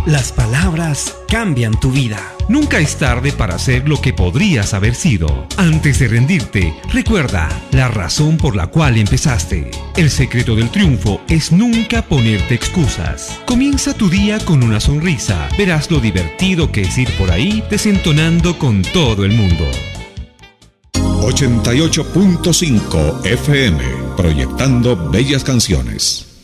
Las palabras cambian tu vida. Nunca es tarde para ser lo que podrías haber sido. Antes de rendirte, recuerda la razón por la cual empezaste. El secreto del triunfo es nunca ponerte excusas. Comienza tu día con una sonrisa. Verás lo divertido que es ir por ahí desentonando con todo el mundo. 88.5 FM, proyectando bellas canciones.